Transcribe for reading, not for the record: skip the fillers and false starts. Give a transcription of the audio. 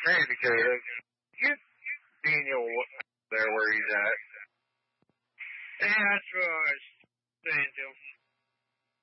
Randy could have. Get Daniel there where he's at. Yeah, that's what I was saying to him.